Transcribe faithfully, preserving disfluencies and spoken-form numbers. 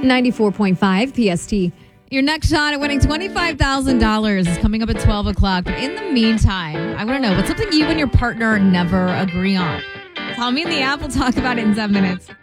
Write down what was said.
ninety-four point five P S T. Your next shot at winning twenty-five thousand dollars is coming up at twelve o'clock. But in the meantime, I want to know, what's something you and your partner never agree on? Tell me in the app. We'll talk about it in seven minutes.